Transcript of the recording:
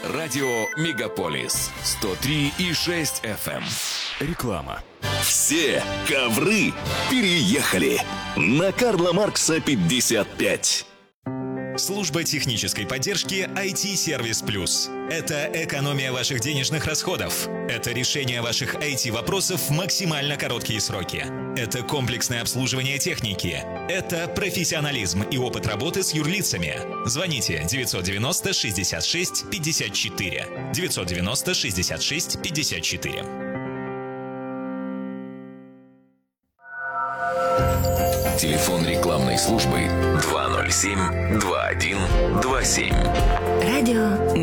Радио Мегаполис 103,6 FM. Реклама. Все ковры переехали на Карла Маркса 55. Служба технической поддержки IT-сервис Плюс. Это экономия ваших денежных расходов. Это решение ваших IT-вопросов в максимально короткие сроки. Это комплексное обслуживание техники. Это профессионализм и опыт работы с юрлицами. Звоните 990 66 54. 990 66 54. Телефон рекламной службы 207-2127. Радио